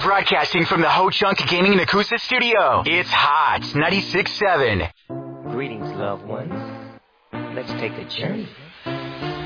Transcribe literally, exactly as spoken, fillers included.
broadcasting from the Ho Chunk Gaming and Acoustic Studio. It's Hot ninety-six point seven. Greetings, loved ones. Let's take a journey.